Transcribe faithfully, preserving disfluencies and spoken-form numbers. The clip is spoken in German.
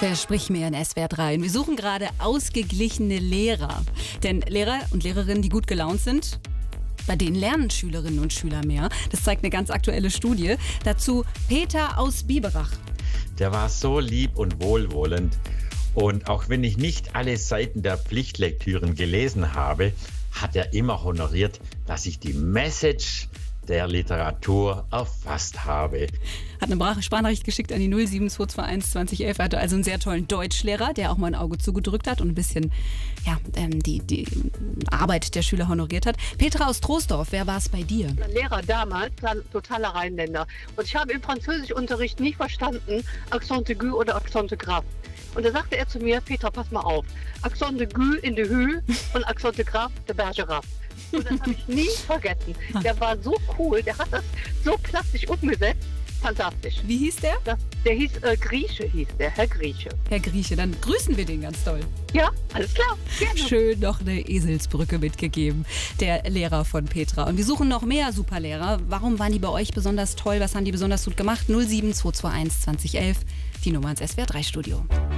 Versprich mir in S W R drei. Wir suchen gerade ausgeglichene Lehrer. Denn Lehrer und Lehrerinnen, die gut gelaunt sind, bei denen lernen Schülerinnen und Schüler mehr. Das zeigt eine ganz aktuelle Studie. Dazu Peter aus Biberach. Der war so lieb und wohlwollend. Und auch wenn ich nicht alle Seiten der Pflichtlektüren gelesen habe, hat er immer honoriert, dass ich die Message der Literatur erfasst habe. Hat eine Sprachnachricht geschickt an die null sieben zwei zwei eins zwanzig elf. Er hatte also einen sehr tollen Deutschlehrer, der auch mal ein Auge zugedrückt hat und ein bisschen ja, ähm, die, die Arbeit der Schüler honoriert hat. Petra aus Troisdorf, wer war es bei dir? Mein Lehrer damals war ein totaler Rheinländer. Und ich habe im Französischunterricht nie verstanden, Accent aigu oder Accent grave. Und da sagte er zu mir, Petra, pass mal auf, Accent aigu in der Höhe und Accent grave der Bergeraff. Und das habe ich nie vergessen. Der war so cool, der hat das so plastisch umgesetzt. Fantastisch. Wie hieß der? Das, der hieß äh, Grieche, hieß der, Herr Grieche. Herr Grieche, dann grüßen wir den ganz toll. Ja, alles klar. Gerne. Schön noch eine Eselsbrücke mitgegeben, der Lehrer von Petra. Und wir suchen noch mehr Superlehrer. Warum waren die bei euch besonders toll? Was haben die besonders gut gemacht? null sieben zwei zwei eins zwanzig elf, die Nummer ins S W R drei Studio.